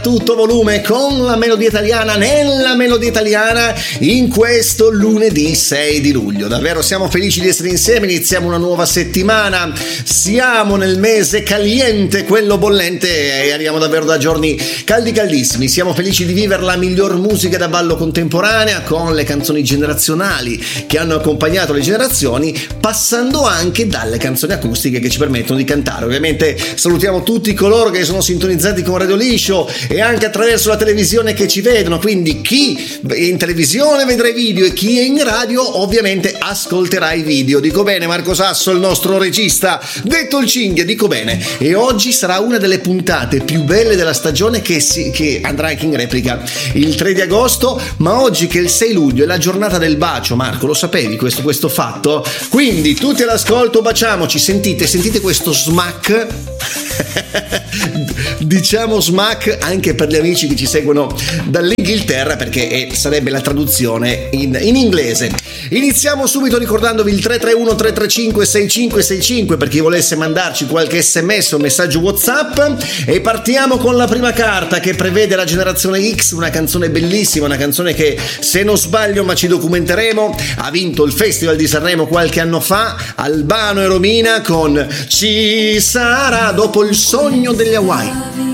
Tutto volume con la melodia italiana nella melodia italiana in questo lunedì 6 di luglio. Davvero siamo felici di essere insieme, iniziamo una nuova settimana, siamo nel mese caliente, quello bollente, e arriviamo davvero da giorni caldissimi. Siamo felici di vivere la miglior musica da ballo contemporanea con le canzoni generazionali che hanno accompagnato le generazioni, passando anche dalle canzoni acustiche che ci permettono di cantare. Ovviamente salutiamo tutti coloro che sono sintonizzati con Radio Liscio e anche attraverso la televisione che ci vedono, quindi chi è in televisione vedrà i video e chi è in radio ovviamente ascolterà i video. Dico bene, Marco Sasso, il nostro regista, detto il cinghia, dico bene. E oggi sarà una delle puntate più belle della stagione che andrà anche in replica il 3 di agosto, ma oggi che è il 6 luglio è la giornata del bacio. Marco, lo sapevi questo fatto? Quindi tutti all'ascolto, baciamoci, sentite questo smack diciamo smack anche per gli amici che ci seguono dall'Inghilterra, perché sarebbe la traduzione in inglese. Iniziamo subito ricordandovi il 331 335 6565 per chi volesse mandarci qualche sms o messaggio WhatsApp, e partiamo con la prima carta che prevede la generazione X, una canzone bellissima, una canzone che, se non sbaglio ma ci documenteremo, ha vinto il Festival di Sanremo qualche anno fa, Albano e Romina con Ci sarà, dopo Il sogno degli Hawaii.